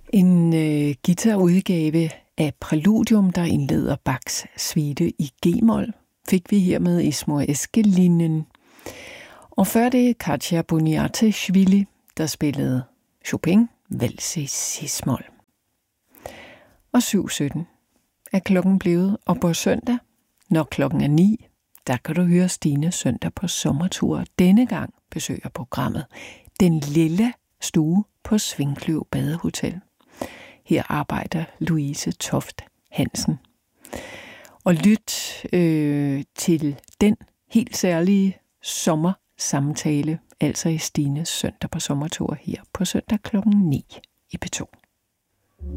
En guitarudgave af Præludium, der indleder Bachs suite i G-mol, fik vi her med Ismor Eskelinen. Og før det Katja Boniatishvili, der spillede Chopin, vals i cis-mol. Og 7:17 er klokken blevet, og på søndag, når klokken er 9, der kan du høre Stine søndag på sommertur. Denne gang besøger programmet Den Lille Stue på Svinkløv Badehotel. Her arbejder Louise Toft Hansen. Og lyt til den helt særlige sommersamtale, altså i Stines søndag på sommertur her på søndag klokken 9 i P2.